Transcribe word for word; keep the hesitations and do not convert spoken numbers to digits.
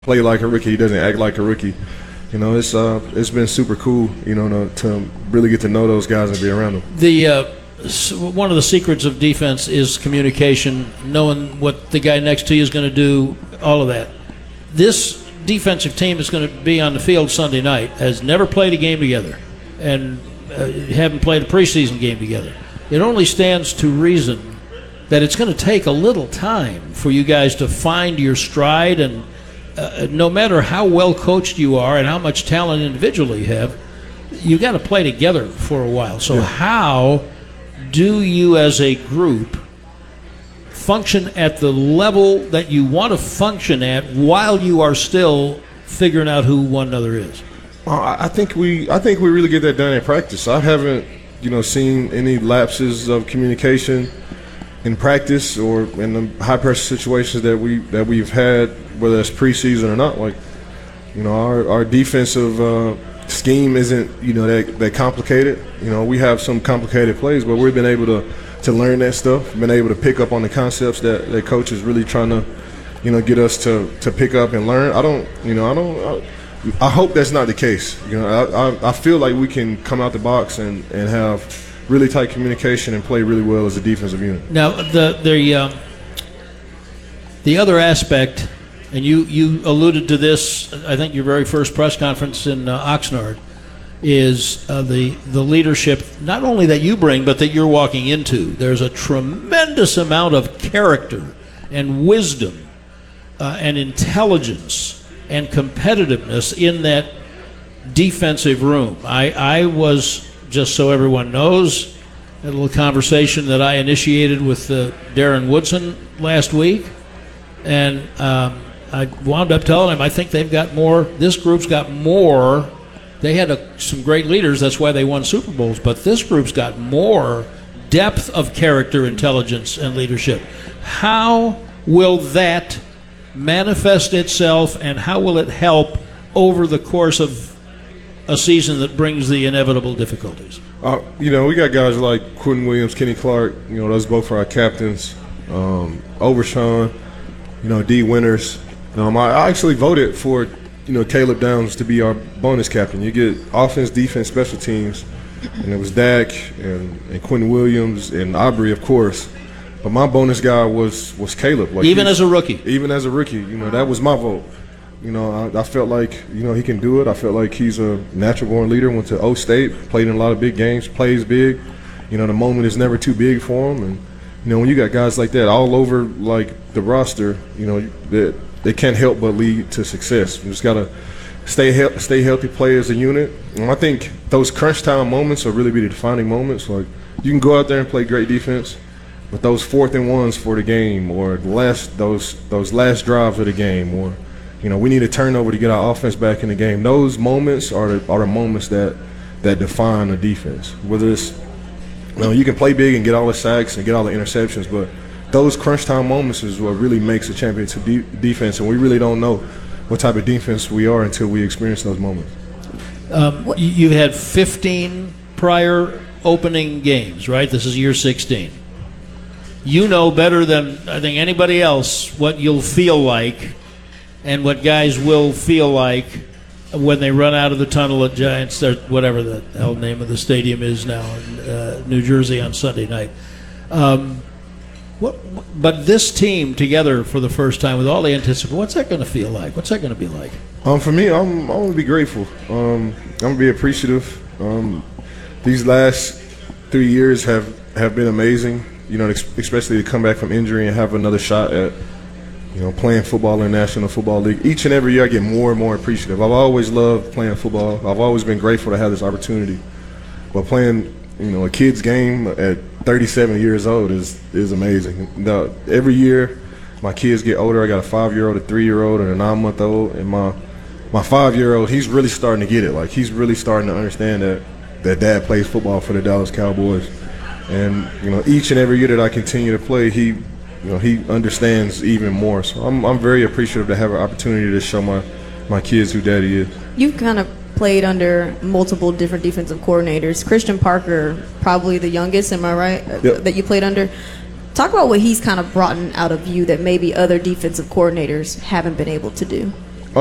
play like a rookie. He doesn't act like a rookie. You know, it's uh, it's been super cool. You know, to, to really get to know those guys and be around them. The uh, one of the secrets of defense is communication, knowing what the guy next to you is going to do, all of that. This defensive team is going to be on the field Sunday night, has never played a game together, and uh, haven't played a preseason game together. It only stands to reason that it's going to take a little time for you guys to find your stride, and uh, no matter how well coached you are and how much talent individually you have, you got to play together for a while. So yeah. How do you as a group function at the level that you want to function at while you are still figuring out who one another is? Uh, I think we I think we really get that done in practice. I haven't, you know, seen any lapses of communication in practice or in the high pressure situations that we that we've had, whether it's preseason or not. Like, you know, our our defensive uh, scheme isn't, you know, that that complicated. You know, we have some complicated plays, but we've been able to to learn that stuff, been able to pick up on the concepts that that coach is really trying to, you know, get us to to pick up and learn. I don't, you know, I don't. I, I hope that's not the case. You know, I, I I feel like we can come out the box and and have really tight communication and play really well as a defensive unit. Now, the the um, the other aspect, and you, you alluded to this, I think your very first press conference in uh, Oxnard, is uh, the the leadership, not only that you bring, but that you're walking into. There's a tremendous amount of character and wisdom uh, and intelligence and competitiveness in that defensive room. I, I was, just so everyone knows, a little conversation that I initiated with uh, Darren Woodson last week, and um, I wound up telling him I think they've got more, this group's got more, they had a, some great leaders, that's why they won Super Bowls, but this group's got more depth of character, intelligence, and leadership. How will that manifest itself, and how will it help over the course of a season that brings the inevitable difficulties? Uh, you know, we got guys like Quentin Williams, Kenny Clark. You know, those both are our captains. Um, Overshawn, you know, D. Winters. Um, I, I actually voted for, you know, Caleb Downs to be our bonus captain. You get offense, defense, special teams, and it was Dak and, and Quentin Williams and Aubrey, of course. But my bonus guy was was Caleb. Like, even as a rookie? Even as a rookie. You know, that was my vote. You know, I, I felt like, you know, he can do it. I felt like he's a natural-born leader, went to O State, played in a lot of big games, plays big. You know, the moment is never too big for him. And, you know, when you got guys like that all over, like, the roster, you know, they, they can't help but lead to success. You just got to stay he- stay healthy, play as a unit. And I think those crunch time moments will really be the defining moments. Like, you can go out there and play great defense, but those fourth and ones for the game, or the last, those those last drives of the game, or, you know, we need a turnover to get our offense back in the game. Those moments are the, are the moments that, that define a defense. Whether it's, you know, you can play big and get all the sacks and get all the interceptions, but those crunch time moments is what really makes a championship de- defense, and we really don't know what type of defense we are until we experience those moments. Um, you've had fifteen prior opening games, right? This is year sixteen. You know better than I think anybody else what you'll feel like and what guys will feel like when they run out of the tunnel at Giants, or whatever the hell name of the stadium is now in uh, New Jersey on Sunday night. Um, what, but this team together for the first time with all the anticipation, what's that going to feel like? What's that going to be like? Um, for me, I'm, I'm going to be grateful. Um, I'm going to be appreciative. Um, these last three years have, have been amazing. You know, especially to come back from injury and have another shot at, you know, playing football in the National Football League. Each and every year I get more and more appreciative. I've always loved playing football. I've always been grateful to have this opportunity. But playing, you know, a kid's game at thirty-seven years old is is amazing. Now, every year my kids get older. I got a five-year-old, a three-year-old, and a nine-month-old. And my my five-year-old, he's really starting to get it. Like, he's really starting to understand that, that dad plays football for the Dallas Cowboys. And, you know, each and every year that I continue to play, he, you know, he understands even more. So I'm I'm very appreciative to have an opportunity to show my, my kids who daddy is. You've kind of played under multiple different defensive coordinators. Christian Parker, probably the youngest, am I right, Yep. that you played under? Talk about what he's kind of brought out of you that maybe other defensive coordinators haven't been able to do.